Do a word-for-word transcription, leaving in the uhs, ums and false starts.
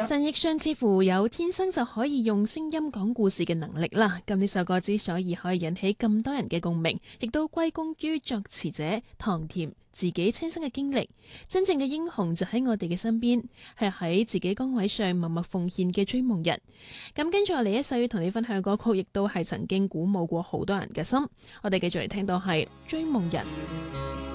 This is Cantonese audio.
陳奕迅似乎有天生就可以用聲音講故事嘅能力啦。咁呢首歌之所以可以引起咁多人嘅共鳴，亦都歸功於作詞者唐甜自己親身嘅經歷。真正嘅英雄就喺我哋嘅身邊，係喺自己崗位上默默奉獻嘅追夢人。咁跟住落嚟一首要同你分享嘅歌曲，亦都係曾經鼓舞過好多人嘅心。我哋繼續嚟聽到係追夢人。